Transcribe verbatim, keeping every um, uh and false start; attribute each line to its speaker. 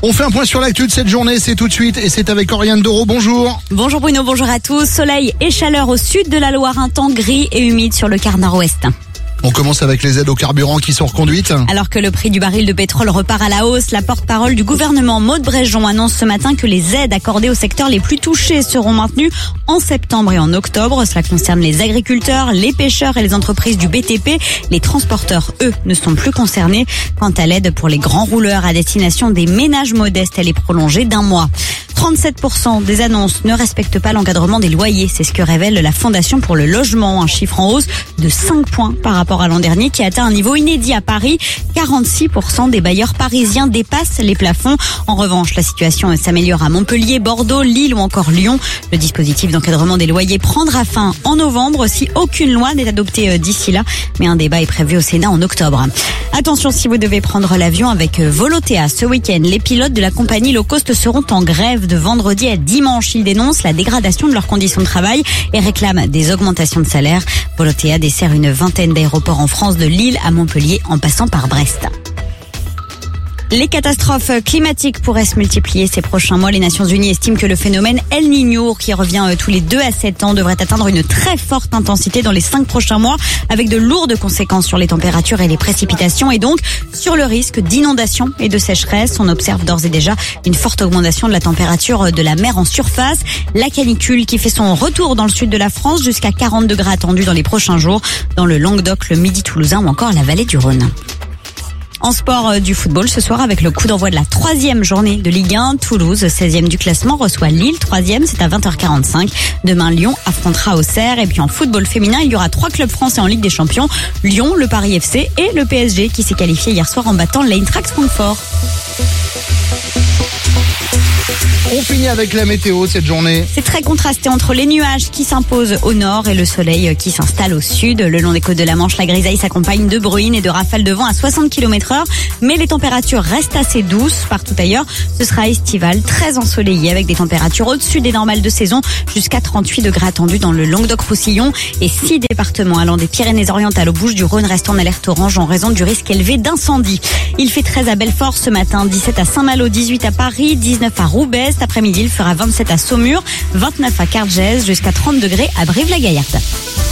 Speaker 1: On fait un point sur l'actu de cette journée, c'est tout de suite et c'est avec Oriane Doro. Bonjour.
Speaker 2: Bonjour Bruno, bonjour à tous. Soleil et chaleur au sud de la Loire, un temps gris et humide sur le quart nord-ouest.
Speaker 1: On commence avec les aides au carburant qui sont reconduites.
Speaker 2: Alors que le prix du baril de pétrole repart à la hausse, la porte-parole du gouvernement Maud Bréjon annonce ce matin que les aides accordées aux secteurs les plus touchés seront maintenues en septembre et en octobre. Cela concerne les agriculteurs, les pêcheurs et les entreprises du B T P. Les transporteurs, eux, ne sont plus concernés. Quant à l'aide pour les grands rouleurs à destination des ménages modestes, elle est prolongée d'un mois. trente-sept pour cent des annonces ne respectent pas l'encadrement des loyers. C'est ce que révèle la Fondation pour le logement. Un chiffre en hausse de cinq points par rapport à l'an dernier qui atteint un niveau inédit à Paris. quarante-six pour cent des bailleurs parisiens dépassent les plafonds. En revanche, la situation s'améliore à Montpellier, Bordeaux, Lille ou encore Lyon. Le dispositif d'encadrement des loyers prendra fin en novembre si aucune loi n'est adoptée d'ici là. Mais un débat est prévu au Sénat en octobre. Attention si vous devez prendre l'avion avec Volotea ce week-end. Les pilotes de la compagnie low cost seront en grève de vendredi à dimanche. Ils dénoncent la dégradation de leurs conditions de travail et réclament des augmentations de salaire. Volotea dessert une vingtaine d'aéroports en France, de Lille à Montpellier en passant par Brest. Les catastrophes climatiques pourraient se multiplier ces prochains mois. Les Nations Unies estiment que le phénomène El Niño, qui revient tous les deux à sept ans, devrait atteindre une très forte intensité dans les cinq prochains mois, avec de lourdes conséquences sur les températures et les précipitations, et donc sur le risque d'inondation et de sécheresse. On observe d'ores et déjà une forte augmentation de la température de la mer en surface. La canicule qui fait son retour dans le sud de la France, jusqu'à quarante degrés attendus dans les prochains jours, dans le Languedoc, le Midi toulousain ou encore la vallée du Rhône. En sport, du football ce soir avec le coup d'envoi de la troisième journée de Ligue un. Toulouse, seizième du classement, reçoit Lille, troisième, c'est à vingt heures quarante-cinq. Demain, Lyon affrontera Auxerre. Et puis en football féminin, il y aura trois clubs français en Ligue des Champions. Lyon, le Paris F C et le P S G qui s'est qualifié hier soir en battant l'Eintracht Francfort.
Speaker 1: On finit avec la météo cette journée.
Speaker 2: C'est très contrasté entre les nuages qui s'imposent au nord et le soleil qui s'installe au sud. Le long des côtes de la Manche, la grisaille s'accompagne de bruines et de rafales de vent à soixante kilomètres heure. Mais les températures restent assez douces partout ailleurs. Ce sera estival, très ensoleillé avec des températures au-dessus des normales de saison, jusqu'à trente-huit degrés attendus dans le Languedoc-Roussillon. Et six départements allant des Pyrénées-Orientales aux Bouches-du-Rhône restent en alerte orange en raison du risque élevé d'incendie. Il fait treize à Belfort ce matin, dix-sept à Saint-Malo, dix-huit à Paris, dix-neuf à Roubaix. Cet après-midi, il fera vingt-sept à Saumur, vingt-neuf à Cargès, jusqu'à trente degrés à Brive-la-Gaillarde.